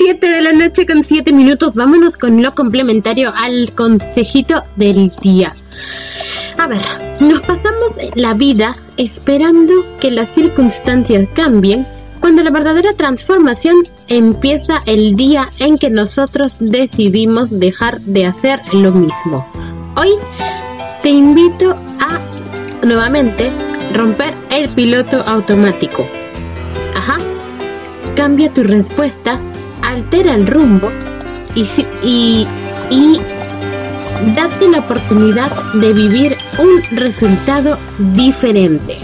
7 de la noche con 7 minutos. Vámonos con lo complementario al consejito del día. A ver, nos pasamos la vida esperando que las circunstancias cambien, cuando la verdadera transformación empieza el día en que nosotros decidimos dejar de hacer lo mismo. Hoy te invito a, nuevamente, romper el piloto automático. Cambia tu respuesta, altera el rumbo y date la oportunidad de vivir un resultado diferente.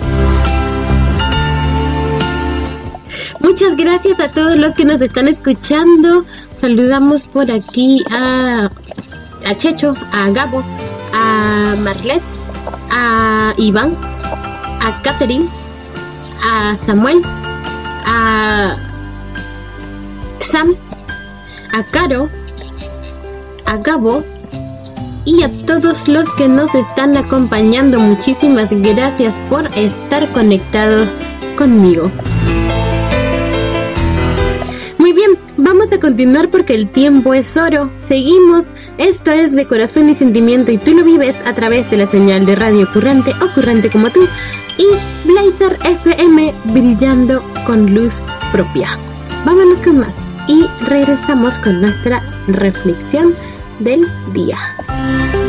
Muchas gracias a todos los que nos están escuchando. Saludamos por aquí a Checho, a Gabo, a Marlet, a Iván, a Catherine, a Samuel, a Sam, a Caro, a Gabo y a todos los que nos están acompañando. Muchísimas gracias por estar conectados conmigo. Muy bien, vamos a continuar porque el tiempo es oro. Seguimos. Esto es De Corazón y Sentimiento y tú lo vives a través de la señal de Radio Currente o Currente como tú y Blazer FM, brillando con luz propia. Vámonos con más y regresamos con nuestra reflexión del día.